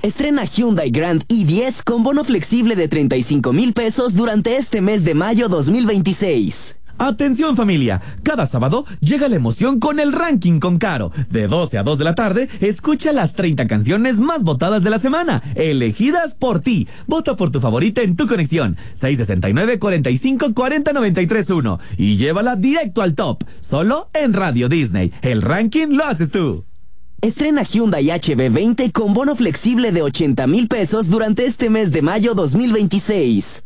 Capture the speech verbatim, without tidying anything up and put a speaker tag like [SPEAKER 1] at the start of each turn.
[SPEAKER 1] Estrena Hyundai Grand i diez con bono flexible de treinta y cinco mil pesos durante este mes de mayo dos mil veintiséis.
[SPEAKER 2] Atención familia, cada sábado llega la emoción con el ranking con Caro. De doce a dos de la tarde, escucha las treinta canciones más votadas de la semana, elegidas por ti. Vota por tu favorita en tu conexión, seis sesenta y nueve, cuarenta y cinco, cuarenta, noventa y tres, uno. Y llévala directo al top, solo en Radio Disney. El ranking lo haces tú.
[SPEAKER 1] Estrena Hyundai H B veinte con bono flexible de ochenta mil pesos durante este mes de mayo dos mil veintiséis.